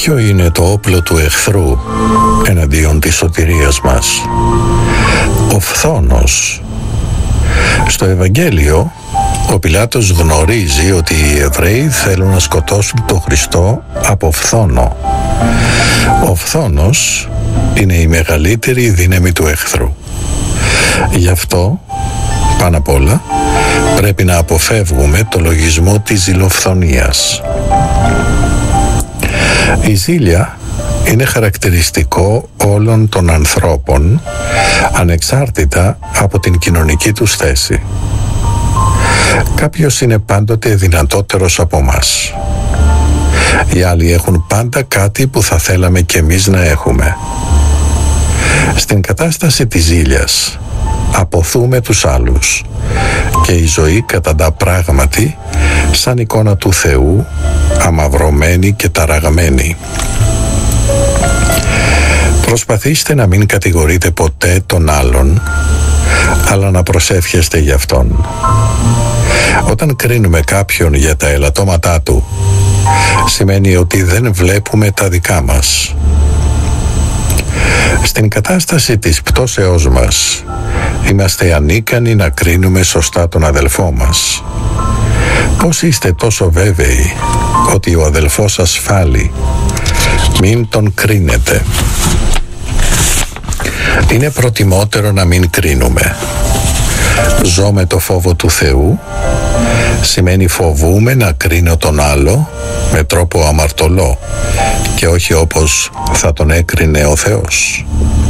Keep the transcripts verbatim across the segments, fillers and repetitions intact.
Ποιο είναι το όπλο του εχθρού εναντίον της σωτηρίας μας? Ο φθόνος. Στο Ευαγγέλιο ο Πιλάτος γνωρίζει ότι οι Εβραίοι θέλουν να σκοτώσουν τον Χριστό από φθόνο. Ο φθόνος είναι η μεγαλύτερη δύναμη του εχθρού. Γι' αυτό, πάνω απ' όλα, πρέπει να αποφεύγουμε το λογισμό της ζηλοφθονίας. Η ζήλια είναι χαρακτηριστικό όλων των ανθρώπων, ανεξάρτητα από την κοινωνική τους θέση. Κάποιος είναι πάντοτε δυνατότερος από μας. Οι άλλοι έχουν πάντα κάτι που θα θέλαμε κι εμείς να έχουμε. Στην κατάσταση της ζήλιας αποθούμε τους άλλους και η ζωή καταντά πράγματι σαν εικόνα του Θεού, αμαυρωμένη και ταραγμένη. Προσπαθήστε να μην κατηγορείτε ποτέ τον άλλον, αλλά να προσεύχεστε για αυτόν. Όταν κρίνουμε κάποιον για τα ελαττώματά του, σημαίνει ότι δεν βλέπουμε τα δικά μας. Στην κατάσταση της πτώσεώς μας, είμαστε ανίκανοι να κρίνουμε σωστά τον αδελφό μας. Πώς είστε τόσο βέβαιοι ότι ο αδελφός σας φάλει? Μην τον κρίνετε. Είναι προτιμότερο να μην κρίνουμε. Ζω με το φόβο του Θεού σημαίνει φοβούμαι να κρίνω τον άλλο με τρόπο αμαρτωλό και όχι όπως θα τον έκρινε ο Θεός.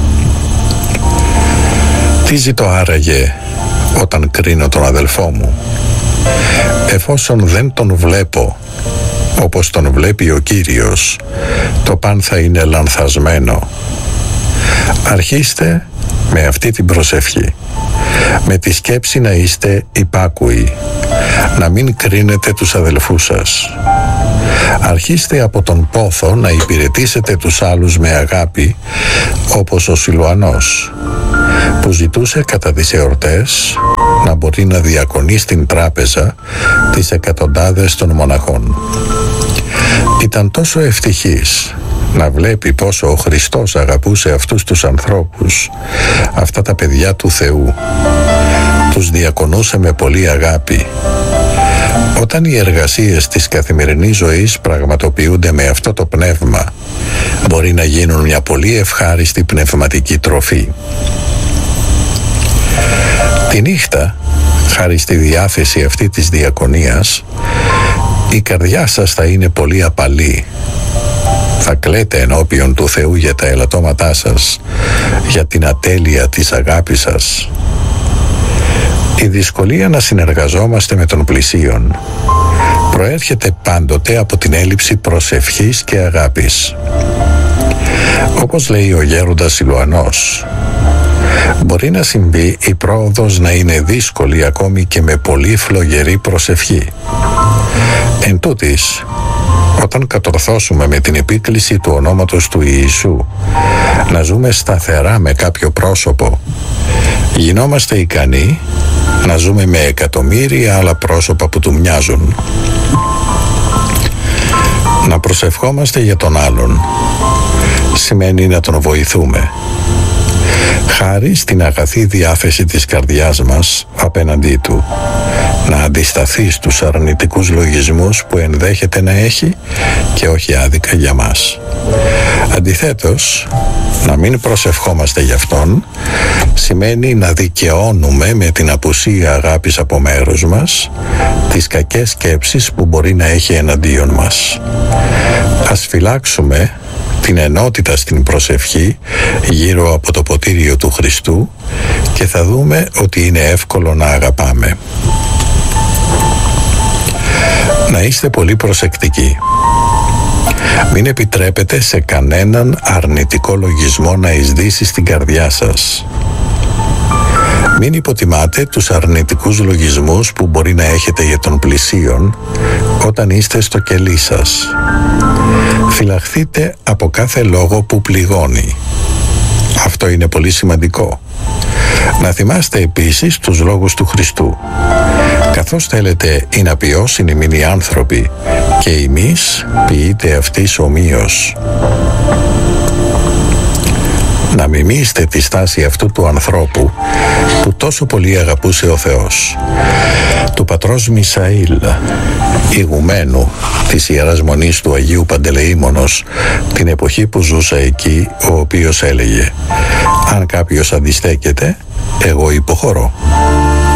Τι ζητώ άραγε όταν κρίνω τον αδελφό μου? Εφόσον δεν τον βλέπω όπως τον βλέπει ο Κύριος, το παν θα είναι λανθασμένο. Αρχίστε με αυτή την προσευχή, με τη σκέψη να είστε υπάκουοι, να μην κρίνετε τους αδελφούς σας. Αρχίστε από τον πόθο να υπηρετήσετε τους άλλους με αγάπη, όπως ο Σιλουανός, που ζητούσε κατά τις εορτές να μπορεί να διακονεί στην τράπεζα τις εκατοντάδες των μοναχών. Ήταν τόσο ευτυχής να βλέπει πόσο ο Χριστός αγαπούσε αυτούς τους ανθρώπους, αυτά τα παιδιά του Θεού. Τους διακονούσε με πολύ αγάπη. Όταν οι εργασίες της καθημερινής ζωής πραγματοποιούνται με αυτό το πνεύμα, μπορεί να γίνουν μια πολύ ευχάριστη πνευματική τροφή. Τη νύχτα, χάρη στη διάθεση αυτή της διακονίας, η καρδιά σας θα είναι πολύ απαλή. Θα κλαίτε ενώπιον του Θεού για τα ελαττώματά σας, για την ατέλεια της αγάπης σας. Η δυσκολία να συνεργαζόμαστε με τον πλησίον προέρχεται πάντοτε από την έλλειψη προσευχής και αγάπης. Όπως λέει ο γέροντας Σιλουανός, μπορεί να συμβεί η πρόοδος να είναι δύσκολη ακόμη και με πολύ φλογερή προσευχή. Εν τούτοις, όταν κατορθώσουμε με την επίκληση του ονόματος του Ιησού να ζούμε σταθερά με κάποιο πρόσωπο, γινόμαστε ικανοί να ζούμε με εκατομμύρια άλλα πρόσωπα που του μοιάζουν. Να προσευχόμαστε για τον άλλον σημαίνει να τον βοηθούμε. Χάρη στην αγαθή διάθεση της καρδιάς μας απέναντί του, να αντισταθεί στους αρνητικούς λογισμούς που ενδέχεται να έχει και όχι άδικα για μας. Αντιθέτως, να μην προσευχόμαστε για αυτόν σημαίνει να δικαιώνουμε με την απουσία αγάπης από μέρους μας τις κακές σκέψεις που μπορεί να έχει εναντίον μας. Ας φυλάξουμε την ενότητα στην προσευχή γύρω από το ποτήριο του Χριστού και θα δούμε ότι είναι εύκολο να αγαπάμε. Να είστε πολύ προσεκτικοί. Μην επιτρέπετε σε κανέναν αρνητικό λογισμό να εισδύσει στην καρδιά σας. Μην υποτιμάτε τους αρνητικούς λογισμούς που μπορεί να έχετε για τον πλησίον όταν είστε στο κελί σας. Φυλαχθείτε από κάθε λόγο που πληγώνει. Αυτό είναι πολύ σημαντικό. Να θυμάστε επίσης τους λόγους του Χριστού. Καθώς θέλετε ή να ποιώσουν οι μηνοί άνθρωποι και εμείς ποιείτε αυτής ομοίως. Να μιμήσετε τη στάση αυτού του ανθρώπου που τόσο πολύ αγαπούσε ο Θεός, του πατρός Μισαήλ, ηγουμένου της Ιεράς Μονής του Αγίου Παντελεήμονος, την εποχή που ζούσα εκεί, ο οποίος έλεγε: «Αν κάποιος αντιστέκεται, εγώ υποχωρώ».